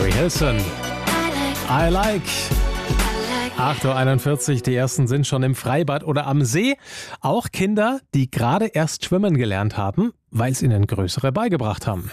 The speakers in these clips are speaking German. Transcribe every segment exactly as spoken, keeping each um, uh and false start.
Carrie Hilson. I like. acht Uhr einundvierzig, die ersten sind schon im Freibad oder am See. Auch Kinder, die gerade erst schwimmen gelernt haben, weil es ihnen Größere beigebracht haben.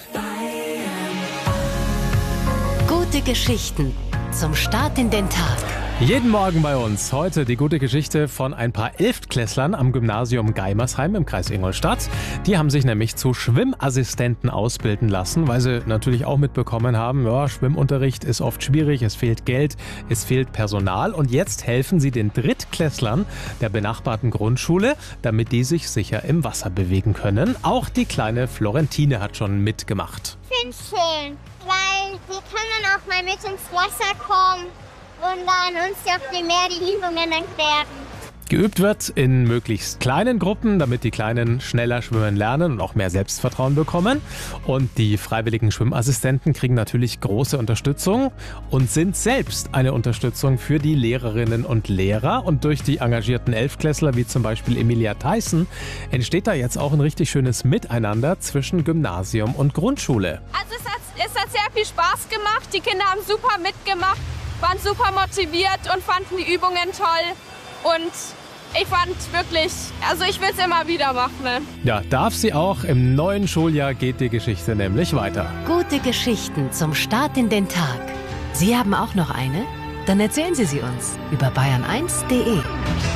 Gute Geschichten zum Start in den Tag. Jeden Morgen bei uns. Heute die gute Geschichte von ein paar Elftklässlern am Gymnasium Geimersheim im Kreis Ingolstadt. Die haben sich nämlich zu Schwimmassistenten ausbilden lassen, weil sie natürlich auch mitbekommen haben, ja, Schwimmunterricht ist oft schwierig, es fehlt Geld, es fehlt Personal. Und jetzt helfen sie den Drittklässlern der benachbarten Grundschule, damit die sich sicher im Wasser bewegen können. Auch die kleine Florentine hat schon mitgemacht. Ich finde es schön, weil wir können dann auch mal mit ins Wasser kommen und dann uns auf dem Meer die Übungen erklären. Geübt wird in möglichst kleinen Gruppen, damit die Kleinen schneller schwimmen lernen und auch mehr Selbstvertrauen bekommen. Und die freiwilligen Schwimmassistenten kriegen natürlich große Unterstützung und sind selbst eine Unterstützung für die Lehrerinnen und Lehrer. Und durch die engagierten Elftklässler, wie zum Beispiel Emilia Tyson, entsteht da jetzt auch ein richtig schönes Miteinander zwischen Gymnasium und Grundschule. Also es hat, es hat sehr viel Spaß gemacht, die Kinder haben super mitgemacht, waren super motiviert und fanden die Übungen toll. Und ich fand wirklich, also ich will es immer wieder machen. Ne? Ja, darf sie auch. Im neuen Schuljahr geht die Geschichte nämlich weiter. Gute Geschichten zum Start in den Tag. Sie haben auch noch eine? Dann erzählen Sie sie uns über bayern eins punkt de.